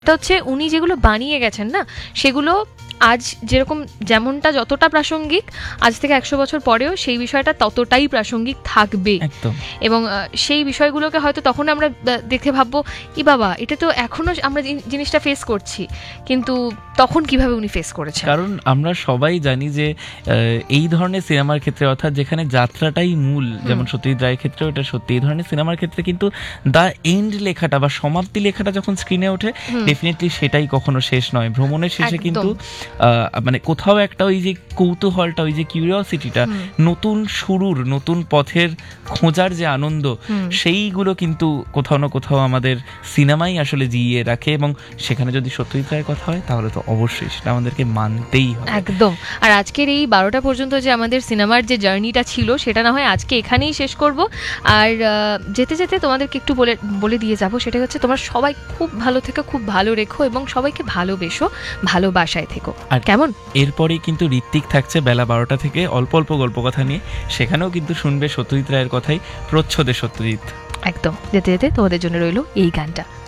এটা হচ্ছে উনি যেগুলো বানিয়ে গেছেন না, সেগুলো আজ যেরকম যেমনটা যতটা প্রাসঙ্গিক, আজ থেকে 100 বছর পরেও সেই বিষয়টা ততটাই প্রাসঙ্গিক থাকবে। একদম। এবং সেই বিষয়গুলোকে হয়তো তখন আমরা দেখে ভাববো, ই বাবা, এটা তো এখনো আমরা জিনিসটা ফেস করছি, কিন্তু তখন কিভাবে উনি ফেস করেছেন। কারণ আমরা সবাই জানি যে এই ধরনের সিনেমার ক্ষেত্রে, অর্থাৎ যেখানে যাত্রাটাই মূল, যেমন সত্যজিৎ রায়ের ক্ষেত্রেও এটা সত্যি, এই ধরনের সিনেমার ক্ষেত্রে কিন্তু দ্য এন্ড লেখাটা বা সমাপ্তি লেখাটা যখন স্ক্রিনে ওঠে, ডেফিনেটলি সেটাই কখনো শেষ নয়। ভ্রমণের শেষে কিন্তু মানে কোথাও একটা ওই যে কৌতূহলটা, ওই যে কিউরিওসিটিটা, নতুন শুরুর, নতুন পথের খোঁজার যে আনন্দ, সেইগুলো কিন্তু কোথাও না কোথাও আমাদের সিনেমাই আসলে জিইয়ে রাখে। এবং সেখানে যদি সত্যজিৎ রায়ের কথা হয় তাহলে তো অবশ্যই সেটা আমাদেরকে মানতেই হবে। একদম। আর আজকের এই 12টা পর্যন্ত যে আমাদের সিনেমার যে জার্নিটা ছিল, সেটা না হয় আজকে এখানেই শেষ করব। আর যেতে যেতে তোমাদেরকে একটু বলে দিয়ে যাব, সেটা হচ্ছে তোমরা সবাই খুব ভালো থেকো, খুব ভালো রেখো এবং সবাইকে ভালোবেসো, ভালোবাসায় থেকো। আর কেমন? এরপরেই কিন্তু ঋত্বিক থাকছে বেলা 12টা থেকে অল্প অল্প গল্প কথা নিয়ে, সেখানেও কিন্তু শুনবে সত্যজিৎ রায়ের কথাই, প্রচ্ছদে সত্যজিৎ। একদম। যেতে যেতে তোমাদের জন্য রইল এই গানটা।